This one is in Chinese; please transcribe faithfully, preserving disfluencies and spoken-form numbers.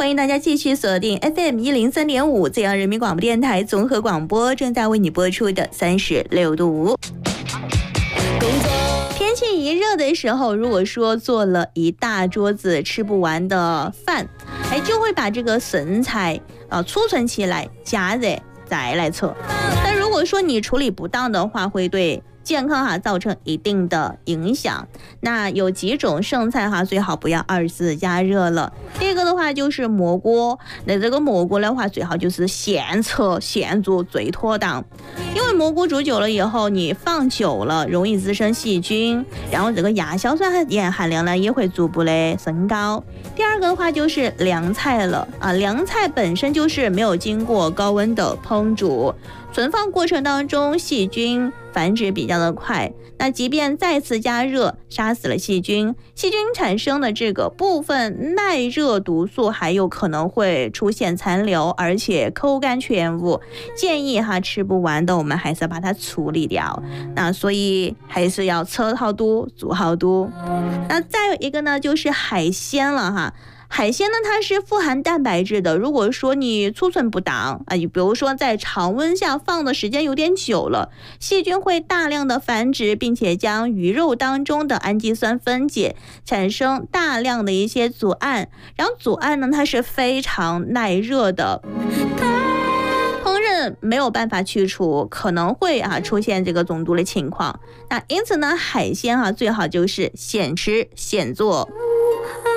欢迎大家继续锁定 F M 一零三点五浙江人民广播电台综合广播，正在为你播出的三十六度。天气一热的时候，如果说做了一大桌子吃不完的饭，哎，就会把这个剩菜啊、呃、储存起来，加热再来吃。但如果说你处理不当的话，会对健康哈造成一定的影响。那有几种剩菜哈最好不要二次加热了。第一个的话就是蘑菇，那这个蘑菇的话最好就是现吃现做最妥当，因为蘑菇煮久了以后你放久了容易滋生细菌，然后这个亚硝酸盐含量呢也会逐步的升高。第二个的话就是凉菜了啊，凉菜本身就是没有经过高温的烹煮，存放过程当中细菌繁殖比较的快，那即便再次加热杀死了细菌，细菌产生的这个部分耐热毒素还有可能会出现残留，而且口感全无，建议哈吃不完的我们还是要把它处理掉。那所以还是要吃好多煮好多。那再有一个呢就是海鲜了哈，海鲜呢，它是富含蛋白质的。如果说你储存不当啊，你比如说在常温下放的时间有点久了，细菌会大量的繁殖，并且将鱼肉当中的氨基酸分解，产生大量的一些组胺。然后组胺呢，它是非常耐热的。烹饪没有办法去除，可能会啊出现这个中毒的情况。那因此呢，海鲜啊最好就是现吃现做。